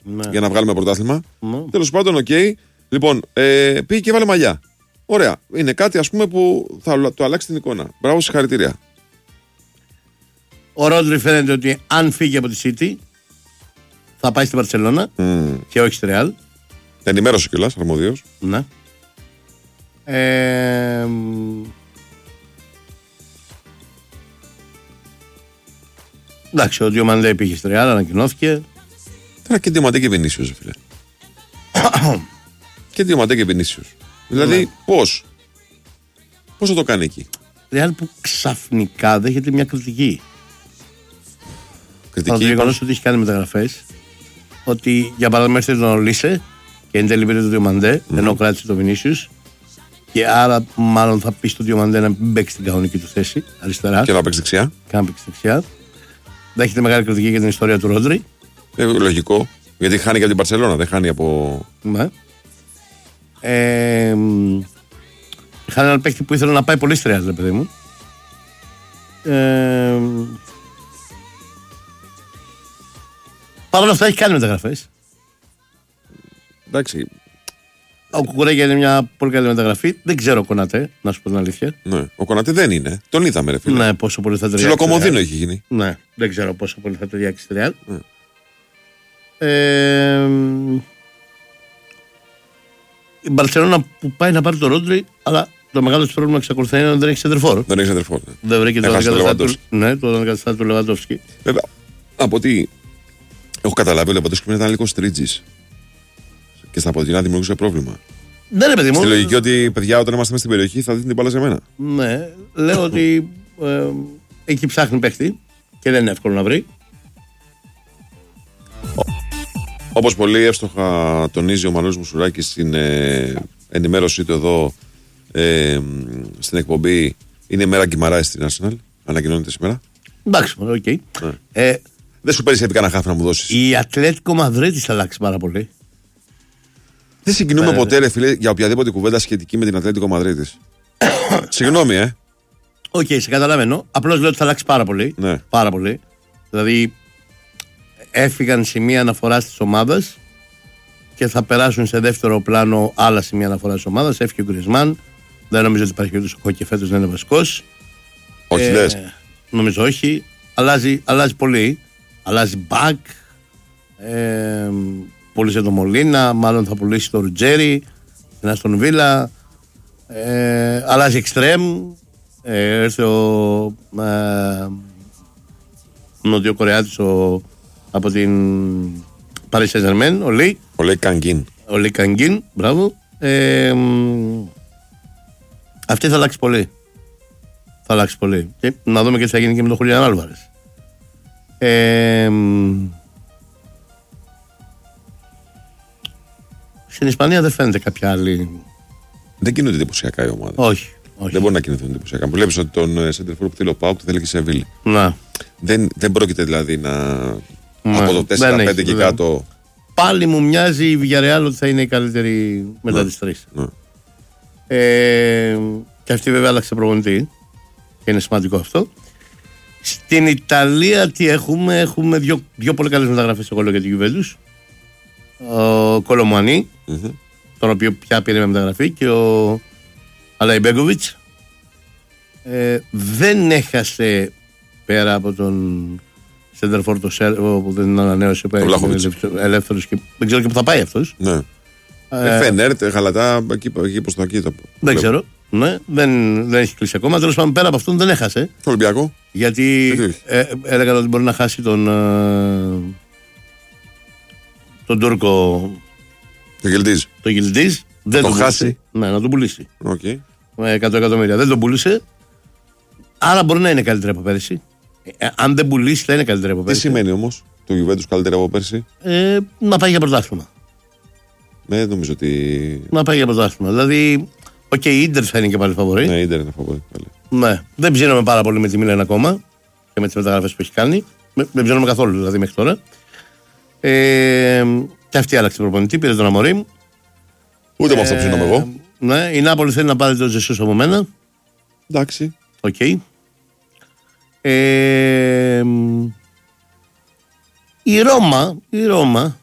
για να βγάλουμε πρωτάθλημα. Τέλος πάντων, οκ. Λοιπόν, πήγε και βάλε μαλλιά. Ωραία. Είναι κάτι, ας πούμε, που θα το αλλάξει την εικόνα. Μπράβο, συγχαρητήρια. Ο Ρόντρι φαίνεται ότι αν φύγει από τη City θα πάει στην Μπαρσελόνα και όχι στη Ρεάλ. Ενημέρωσε κιόλας, αρμοδίος. Ναι. Εντάξει, ο Διομαντέ πήγε στη Ρεάλ, ανακοινώθηκε. Τώρα και Διομαντέ και Βινίσιος, φίλε. Και Διομαντέ και Βινίσιος. Δηλαδή, πώς θα το κάνει εκεί. Ρεάλ που ξαφνικά δέχεται μια κριτική. Το γεγονός ότι έχει κάνει μεταγραφές, ότι για παράδειγμα έρθει τον Ολίσε και εν τέλει πήρε τον Διομαντέ, ενώ κράτησε τον Βινίσιους, και άρα μάλλον θα πει στον Διομαντέ να μην παίξει την κανονική του θέση αριστερά. Και να παίξει δεξιά. Και να παίξει δεξιά. Δέχεται μεγάλη κριτική για την ιστορία του Ρόντρι. Λογικό. Γιατί χάνει και από την Μπαρσελόνα, δεν χάνει από. Ναι. Είχαν έναν παίκτη που ήθελε να πάει πολύ στη Ρεάλ, παιδί μου. Παρ' όλα αυτά έχει κάνει μεταγραφές. Εντάξει. Ο Κουκουρέγια είναι μια πολύ καλή μεταγραφή. Δεν ξέρω ο Κονατέ, να σου πω την αλήθεια. Ναι. Ο Κονατέ δεν είναι. Τον είδαμε, ρε φίλε. Ναι, πόσο πολύ θα ταιριάξει. Στο Λοκομοδίνο έχει γίνει. Ναι, δεν ξέρω πόσο πολύ θα ταιριάξει στη Ρεάλ. Η Μπαρσελόνα που πάει να πάρει το Ρόντρι, αλλά το μεγάλο της πρόβλημα εξακολουθεί να είναι ότι δεν έχει σεντερφόρ. Δεν έχει σεντερφόρ. Δεν βρήκε το αντικαταστάτη του Λεβαντόφσκι. Βέβαια, από ό,τι έχω καταλάβει, ο Λεβαντόφσκι ήταν λίγο στρίτζης. Και στα Ποδινά δημιουργούσε πρόβλημα. Ναι, ρε παιδί μου. Στη λογική ότι παιδιά, όταν είμαστε μέσα στην περιοχή, θα δείτε την μπάλα σε μένα. Ναι, λέω ότι εκεί ψάχνει παίχτη και δεν είναι εύκολο να βρει. Όπως πολύ εύστοχα τονίζει ο Μανώλης Μουσουράκης στην ενημέρωσή του εδώ στην εκπομπή, είναι η μέρα Γκιμαράης στην Arsenal. Ανακοινώνεται σήμερα. Εντάξει, οκ. Δεν σου παίρνει κανένα χάφι να μου δώσεις. Η Ατλέτικο Μαδρίτης θα αλλάξει πάρα πολύ. Δεν συγκινούμε ποτέ, ρε φίλε, για οποιαδήποτε κουβέντα σχετική με την Ατλέτικο Μαδρίτης. Συγγνώμη, Οκ, σε καταλαβαίνω. Απλώς λέω ότι θα αλλάξει πάρα πολύ. Ναι. Πάρα πολύ. Δηλαδή, έφυγαν σημεία αναφοράς της ομάδας και θα περάσουν σε δεύτερο πλάνο άλλα σημεία αναφοράς της ομάδας. Έφυγε ο Γκρισμάν. Δεν νομίζω ότι υπάρχει περίπτωση ο και φέτος να είναι βασικός. Όχι, λες. Νομίζω όχι. Αλλάζει πολύ. Αλλάζει μπακ. Πούλησε το Μολίνα. Μάλλον θα πουλήσει το Ρουτζέρι. Την Αστον Βίλα. Αλλάζει εξτρέμ. Έρθε ο Νοτιοκορεάτης από την Paris Saint-Germain, ο Λί. Ο Λί Καγκίν, μπράβο. Αυτή θα αλλάξει πολύ. Θα αλλάξει πολύ. Και να δούμε και τι θα γίνει και με τον Χουλιάν Άλβαρες. Στην Ισπανία δεν φαίνεται κάποια άλλη. Δεν κινούνται εντυπωσιακά η ομάδα. Όχι. Δεν μπορεί να κινηθούν εντυπωσιακά. Βλέπει ότι τον σεντερφόρ που θέλει ο Πάουκ το θέλει και σε Σεβίλη. Να. Δεν πρόκειται δηλαδή να. Από το 4-5 και κάτω. Πάλι μου μοιάζει η Villarreal ότι θα είναι η καλύτερη μετά τις τρεις. Και αυτή βέβαια άλλαξε προπονητή. Και είναι σημαντικό αυτό. Στην Ιταλία τι έχουμε? Έχουμε δύο πολύ καλές μεταγραφές εγώ λέω για την Juventus. Ο Κολομουανί, τον οποίο πια πήρε με μεταγραφή, και ο Αλαϊμπέγκοβιτς. Δεν έχασε πέρα από τον Σέντερφορ το Σέρβο που δεν ανανέωσε, ελεύθερος και δεν ξέρω και που θα πάει αυτός. Ναι. Φενέρ, Γαλατά, εκεί προς το εκεί. Δεν ξέρω. Ναι, δεν έχει κλείσει ακόμα. Τέλος πάντων, πέρα από αυτόν δεν έχασε. Το Ολυμπιακό. Γιατί έλεγαν ότι μπορεί να χάσει τον Τούρκο. Το Γιλντίζ. Δεν τον χάσει. Ναι, να τον πουλήσει. Okay. 100 εκατομμύρια. Δεν τον πούλησε. Άρα μπορεί να είναι καλύτερα από πέρυσι. Αν δεν πουλήσει, θα είναι καλύτερα από πέρυσι. Τι σημαίνει όμως το Juventus καλύτερα από πέρυσι? Να πάει για πρωτάθλημα. Δεν νομίζω ότι. Να πάει για πρωτάθλημα. Δηλαδή, η Ίντερ θα είναι και πάλι φαβορή. Ναι, η Ίντερ είναι φαβορή. Ναι. Δεν ψήνομαι πάρα πολύ με τη Μίλαν ακόμα και με τις μεταγραφές που έχει κάνει. Δεν ψήνομαι καθόλου δηλαδή μέχρι τώρα. Και αυτή άλλαξε προπονητή, πήρε τον Αμορίμ. Ούτε με αυτό ψήνομαι εγώ. Ναι, η Νάπολη θέλει να πάρει τον Ζεσούς από μένα. Εντάξει. Οκ. Η Ρώμα